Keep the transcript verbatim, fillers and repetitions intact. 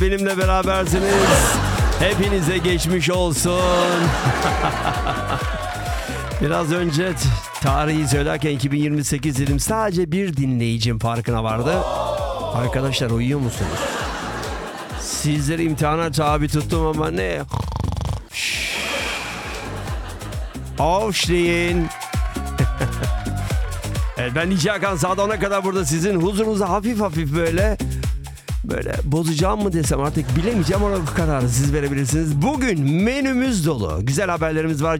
benimle berabersiniz. Hepinize geçmiş olsun. Biraz önce tarihi söylerken iki bin yirmi sekiz dedim. Sadece bir dinleyicim farkına vardı. Arkadaşlar uyuyor musunuz? Sizleri imtihana tabi tuttum ama ne? Aufstehen. Evet, ben Nici Hakan, saat ona kadar burada sizin huzurunuza hafif hafif böyle böyle bozacağım mı desem artık bilemeyeceğim, ona kararı siz verebilirsiniz. Bugün menümüz dolu. Güzel haberlerimiz var.